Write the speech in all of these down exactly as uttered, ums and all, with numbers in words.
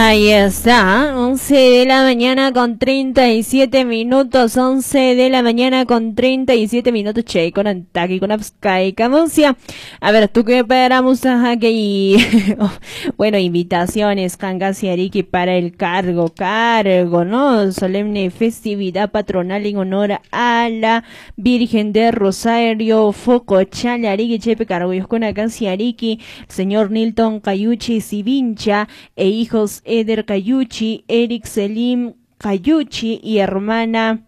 Ahí está, once de la mañana con treinta y siete minutos, once de la mañana con treinta y siete minutos, che, con Antaki, con Abskai, Camusia. A ver, tú que esperamos a y bueno, invitaciones, Kangas y Ariki para el cargo, cargo, ¿no? Solemne festividad patronal en honor a la Virgen de Rosario, Foco, Chala, Ariki, Chepe, cargo, y con Kangas y Ariki, señor Nilton Cayuchi Sivincha, e hijos Eder Cayuchi, Eric Selim Cayuchi y hermana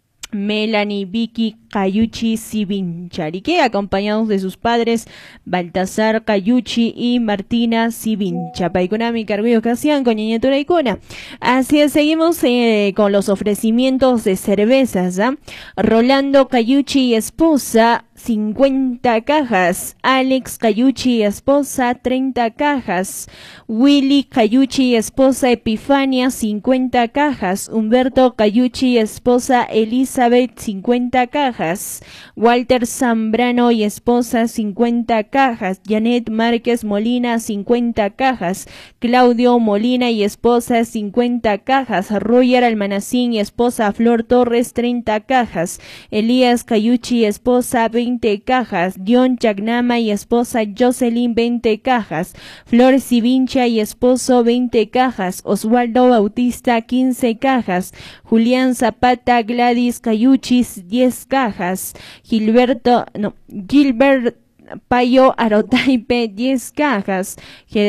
Melanie Vicky Cayuchi Sivincharique, acompañados de sus padres Baltasar Cayuchi y Martina Sivincha. Paikonami Carguillo Casian con Ñañatura Icona. Así es, seguimos eh, con los ofrecimientos de cervezas. ¿eh? Rolando Cayuchi y esposa, cincuenta cajas. Alex Cayuchi y esposa, treinta cajas. Willy Cayuchi y esposa, Epifania, cincuenta cajas. Humberto Cayuchi y esposa, Elizabeth, cincuenta cajas. Walter Zambrano y esposa, cincuenta cajas. Janet Márquez Molina, cincuenta cajas. Claudio Molina y esposa, cincuenta cajas. Roger Almanacín y esposa, Flor Torres, treinta cajas. Elías Cayuchi y esposa, veinte cajas. Dion Chagnama y esposa, Jocelyn, veinte cajas. Flor Sivincha y esposo, veinte cajas. Oswaldo Bautista, quince cajas. Julián Zapata, Gladys Cayuchis, diez cajas. Gilberto, no, Gilbert Payo Arotaipe, diez cajas.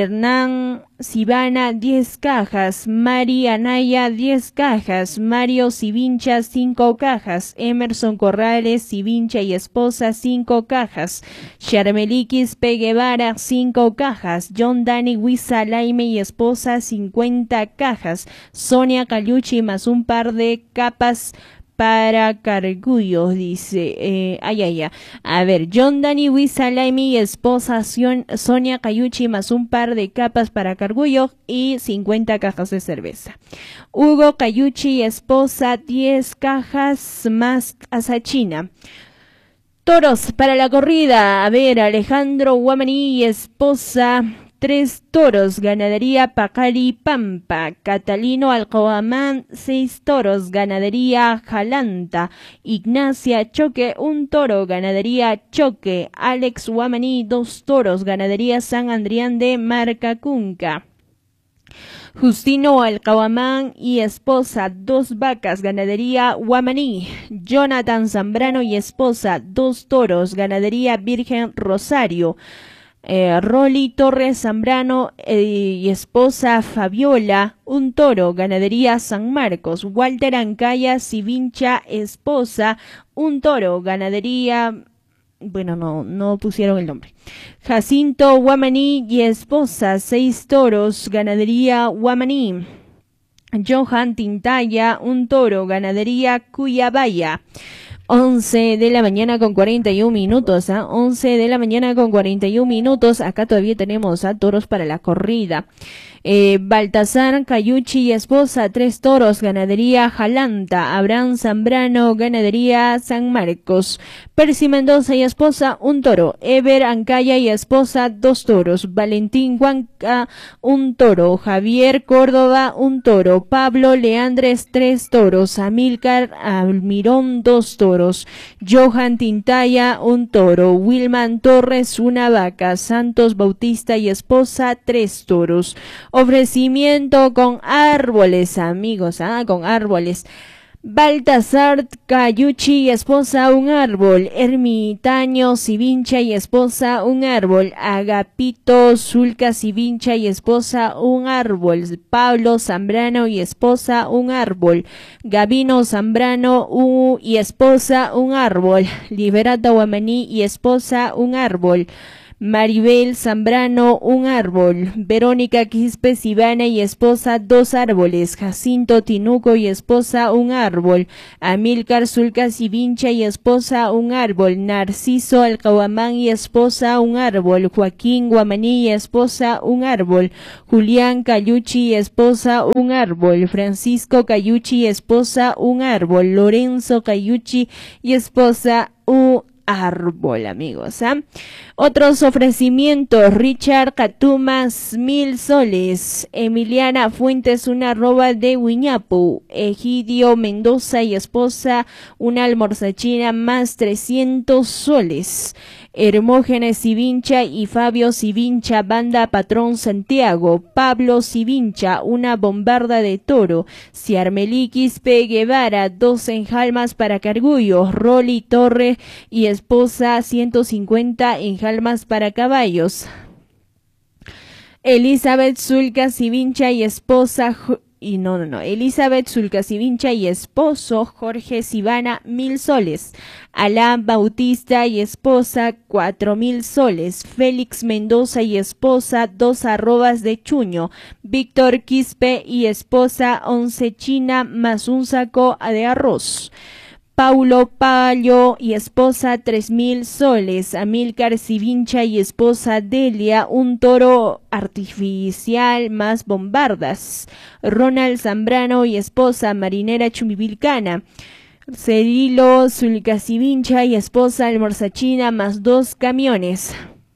Hernán Sibana, diez cajas. Mari Anaya, diez cajas. Mario Sivincha, cinco cajas. Emerson Corrales, Sivincha y esposa, cinco cajas. Charmelikis P. Guevara, cinco cajas. John Dani Huiza Laime y esposa, cincuenta cajas. Sonia Cayuchi más un par de capas para Cargullos, dice, eh, ay, ay, ay, a ver, John Dani Wizalaimi y esposa Sonia Cayuchi más un par de capas para Cargullos y cincuenta cajas de cerveza. Hugo Cayuchi y esposa, diez cajas más asachina. Toros para la corrida, a ver, Alejandro Guamaní y esposa, tres toros, ganadería Pacari Pampa. Catalino Alcoamán, seis toros, ganadería Jalanta. Ignacia Choque, un toro, ganadería Choque. Alex Guamaní, dos toros, ganadería San Adrián de Marcacunca. Justino Alcahuamán y esposa, dos vacas, ganadería Guamaní. Jonathan Zambrano y esposa, dos toros, ganadería Virgen Rosario. Eh, Rolly Torres Zambrano eh, y esposa Fabiola, un toro, ganadería San Marcos. Walter Ancaya Sivincha, esposa, un toro, ganadería, bueno, no, no pusieron el nombre. Jacinto Guamaní y esposa, seis toros, ganadería Guamaní. Johan Tintaya, un toro, ganadería Cuyabaya. once de la mañana con cuarenta y un minutos, ¿ah? ¿eh? once de la mañana con cuarenta y un minutos. Acá todavía tenemos a ¿ah? toros para la corrida. Eh, Baltasar Cayuchi y esposa, tres toros, ganadería Jalanta. Abraham Zambrano, ganadería San Marcos. Percy Mendoza y esposa, un toro. Ever Ancaya y esposa, dos toros. Valentín Huanca, un toro. Javier Córdoba, un toro. Pablo Leandres, tres toros. Amílcar Almirón, dos toros. Johan Tintaya, un toro. Wilman Torres, una vaca. Santos Bautista y esposa, tres toros. Ofrecimiento con árboles, amigos, ah, con árboles. Baltasar Cayuchi y esposa, un árbol. Ermitaño Sivincha y esposa, un árbol. Agapito Zulca Sivincha y esposa, un árbol. Pablo Zambrano y esposa, un árbol. Gabino Zambrano uh, y esposa, un árbol. Liberata Guamaní y esposa, un árbol. Maribel Zambrano, un árbol. Verónica Quispe Sibana y esposa, dos árboles. Jacinto Tinuco y esposa, un árbol. Amílcar Zulca Sivincha y esposa, un árbol. Narciso Alcahuamán y esposa, un árbol. Joaquín Guamaní y esposa, un árbol. Julián Cayuchi y esposa, un árbol. Francisco Cayuchi y esposa, un árbol. Lorenzo Cayuchi y esposa, un árbol, amigos. ¿eh? Otros ofrecimientos: Richard Catumas, mil soles. Emiliana Fuentes, una arroba de Huiñapu. Egidio Mendoza y esposa, una almorzachina más trescientos soles. Hermógenes Sivincha y Fabio Sivincha, banda Patrón Santiago. Pablo Sivincha, una bombarda de toro. Ciarmelí Quispe Guevara, dos enjalmas para Cargullo. Rolly Torre y esposa, ciento cincuenta enjalmas para caballos. Elizabeth Zulca Sivincha y esposa, y no, no, no, Elizabeth Zulca Sivincha y esposo, Jorge Sivana, mil soles. Alán Bautista y esposa, cuatro mil soles. Félix Mendoza y esposa, dos arrobas de chuño. Víctor Quispe y esposa, once china más un saco de arroz. Paulo Payo y esposa, tres mil soles. Amílcar Sivincha y esposa Delia, un toro artificial más bombardas. Ronald Zambrano y esposa, marinera chumivilcana. Cirilo Zulca Sivincha y esposa, almorzachina más dos camiones.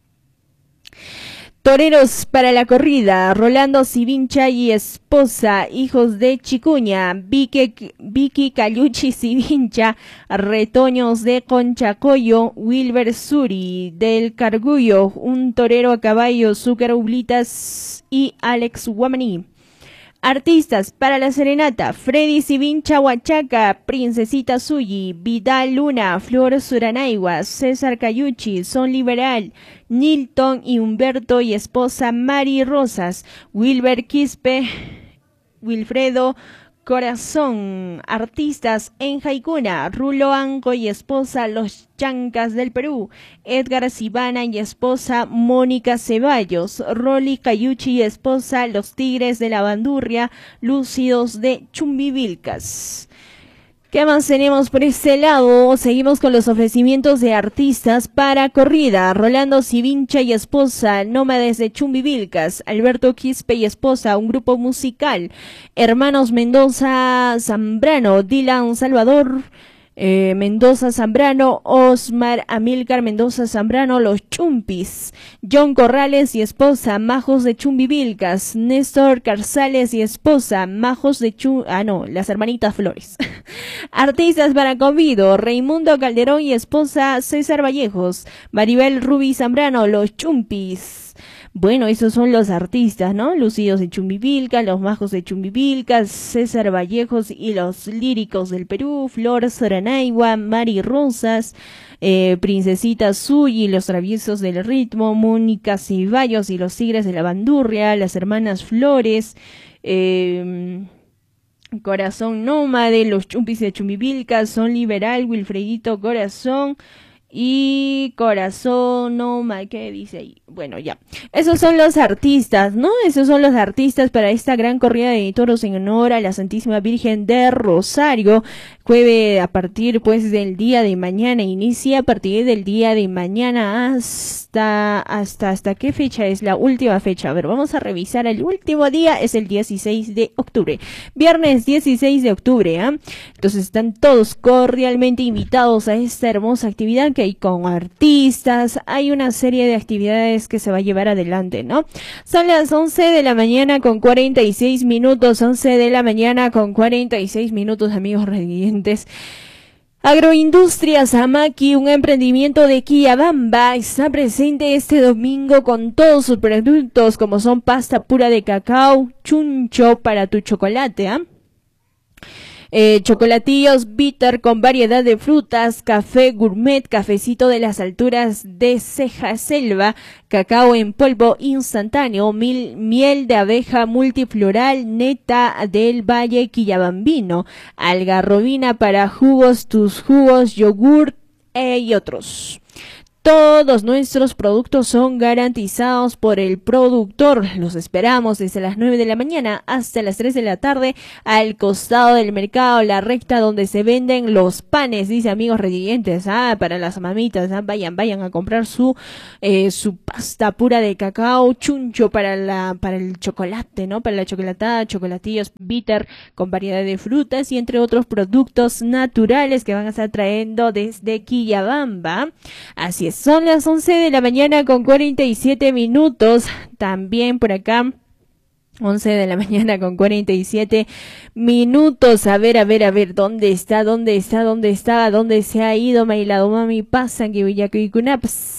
Toreros para la corrida: Rolando Sivincha y esposa, hijos de Chicuña. Vicky, Vicky Cayuchi Sivincha, retoños de Conchacoyo. Wilber Suri del Cargullo, un torero a caballo, Zúcar Ublitas y Alex Guamaní. Artistas para la serenata: Freddy Sivincha Huachaca, Princesita Suyi, Vidal Luna, Flor Suranaigua, César Cayuchi, Son Liberal, Nilton y Humberto y esposa Mari Rosas. Wilber Quispe, Wilfredo Corazón. Artistas en Jaicuna: Rulo Anco y esposa, Los Chancas del Perú. Edgar Sivana y esposa, Mónica Ceballos. Rolly Cayuchi y esposa, Los Tigres de la Bandurria, Lúcidos de Chumbivilcas. ¿Qué más tenemos por este lado? Seguimos con los ofrecimientos de artistas para corrida. Rolando Sivincha y esposa, nómades de Chumbivilcas. Alberto Quispe y esposa, un grupo musical. Hermanos Mendoza Zambrano, Dylan Salvador eh, Mendoza Zambrano, Osmar Amílcar Mendoza Zambrano, Los Chumpis. John Corrales y esposa, Majos de Chumbivilcas. Néstor Carzales y esposa, Majos de Chum... Ah, no, las hermanitas Flores. Artistas para convido: Raimundo Calderón y esposa, César Vallejos. Maribel Rubi Zambrano, Los Chumpis. Bueno, esos son los artistas, ¿no? Lucidos de Chumbivilcas, los Majos de Chumbivilcas, César Vallejos y los Líricos del Perú, Flor Soranaigua, Mari Rosas, eh, Princesita Suyi, los Traviesos del Ritmo, Mónica Ceballos y los Tigres de la Bandurria, las Hermanas Flores, eh... Corazón Nómade, los Chumpis de Chumbivilcas, Son Liberal, Wilfredito Corazón y Corazón Nómade, ¿qué dice ahí? Bueno, ya. Esos son los artistas, ¿no? Esos son los artistas para esta gran corrida de toros en honor a la Santísima Virgen de Rosario. Jueves a partir, pues, del día de mañana. Inicia a partir del día de mañana hasta, hasta, hasta qué fecha es la última fecha. A ver, vamos a revisar. El último día es el dieciséis de octubre. Viernes dieciséis de octubre, ¿ah? ¿eh? Entonces están todos cordialmente invitados a esta hermosa actividad que hay con artistas. Hay una serie de actividades que se va a llevar adelante, ¿no? Son las once de la mañana con cuarenta y seis minutos, once de la mañana con cuarenta y seis minutos, amigos radiantes. Agroindustrias Amaki, un emprendimiento de Quillabamba, está presente este domingo con todos sus productos, como son pasta pura de cacao, chuncho para tu chocolate, ¿ah? ¿eh? Eh, chocolatillos bitter con variedad de frutas, café gourmet, cafecito de las alturas de Ceja Selva, cacao en polvo instantáneo, mil, miel de abeja multifloral, neta del Valle Quillabambino, algarrobina para jugos, tus jugos, yogur eh, y otros. Todos nuestros productos son garantizados por el productor. Los esperamos desde las nueve de la mañana hasta las tres de la tarde al costado del mercado, la recta donde se venden los panes, dice amigos redientes, ah, para las mamitas, ah, vayan, vayan a comprar su eh, su pasta pura de cacao, chuncho para la para el chocolate, ¿no? Para la chocolatada, chocolatillos bitter con variedad de frutas y entre otros productos naturales que van a estar trayendo desde Quillabamba. Así es. Son las once de la mañana con cuarenta y siete minutos. También por acá, once de la mañana con cuarenta y siete minutos. A ver, a ver, a ver, ¿dónde está? ¿Dónde está? ¿Dónde está? ¿Dónde se ha ido? Mailado mami pasa que Villacuicunaps.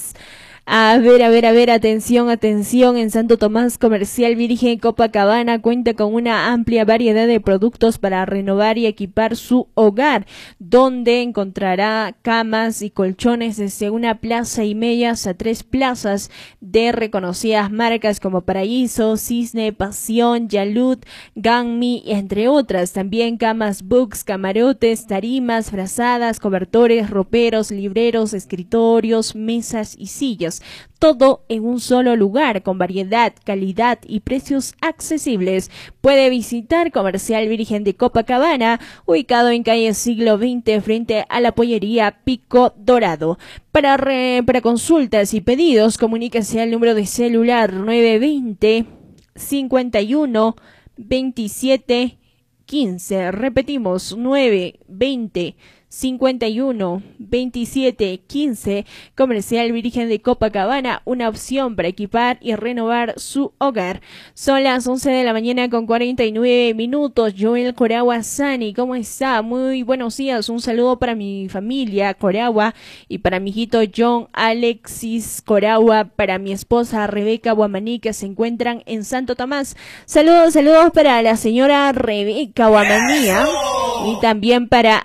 A ver, a ver, a ver, atención, atención, en Santo Tomás Comercial Virgen Copacabana cuenta con una amplia variedad de productos para renovar y equipar su hogar, donde encontrará camas y colchones desde una plaza y media hasta tres plazas de reconocidas marcas como Paraíso, Cisne, Pasión, Yalud, Ganmi, entre otras. También camas, books, camarotes, tarimas, frazadas, cobertores, roperos, libreros, escritorios, mesas y sillas. Todo en un solo lugar, con variedad, calidad y precios accesibles. Puede visitar Comercial Virgen de Copacabana, ubicado en calle Siglo veinte, frente a la pollería Pico Dorado. Para, re, para consultas y pedidos, comuníquese al número de celular nueve veinte, cincuenta y uno, veintisiete, quince. Repetimos, nueve veinte, cincuenta y uno, veintisiete, quince. Comercial Virgen de Copacabana, una opción para equipar y renovar su hogar. Son las once de la mañana con cuarenta y nueve minutos. Joel Coragua Sani, ¿cómo está? Muy buenos días. Un saludo para mi familia Coragua y para mi hijito John Alexis Coragua, para mi esposa Rebeca Guamaní, que se encuentran en Santo Tomás. Saludos, saludos para la señora Rebeca Guamaní, ¿eh? Y también para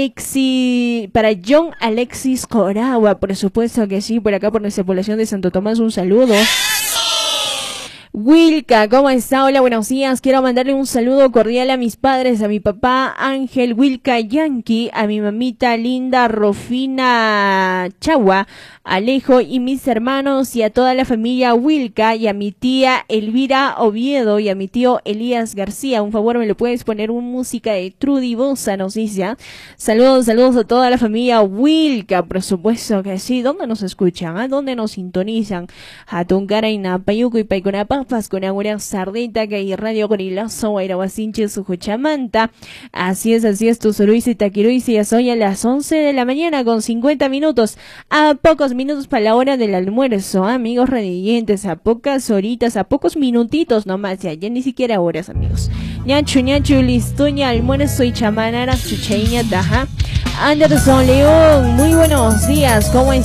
Alexis, para John Alexis Coragua, por supuesto que sí, por acá por nuestra población de Santo Tomás, un saludo. Wilka, ¿cómo está? Hola, buenos días. Quiero mandarle un saludo cordial a mis padres, a mi papá Ángel Wilka Yankee, a mi mamita linda Rofina Chagua, Alejo y mis hermanos y a toda la familia Wilka y a mi tía Elvira Oviedo y a mi tío Elías García. Un favor, me lo puedes poner un música de Trudy Bosa, nos dice. ¿eh? Saludos, saludos a toda la familia Wilka, por supuesto que sí. ¿Dónde nos escuchan? ¿eh? ¿Dónde nos sintonizan? Hatunkara y Napayuco y Paiconapa. Con Agura Sardita, que hay Radio Gorilazo, Guairahuasinche, Sujuchamanta. Así es, así es, tu Suruisi, Taquiruisi, ya soy a las once de la mañana con cincuenta minutos. A pocos minutos para la hora del almuerzo, amigos radiantes, a pocas horitas, a pocos minutitos nomás, ya, ya ni siquiera horas, amigos. Ñachu, ñachu, listuña, almuerzo y chamanara, chuchaiña, taja. Anderson León, muy buenos días, ¿cómo es?